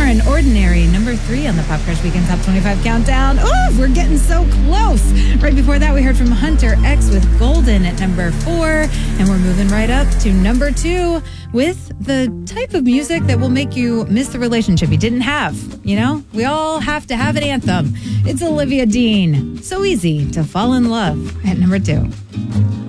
and Ordinary, number 3 on the Pop Crush Weekend Top 25 Countdown. Oh, we're getting so close. Right before that, we heard from Hunter X with Golden at number 4. And we're moving right up to number 2 with the type of music that will make you miss the relationship you didn't have. You know, we all have to have an anthem. It's Olivia Dean. So easy to fall in love at number 2.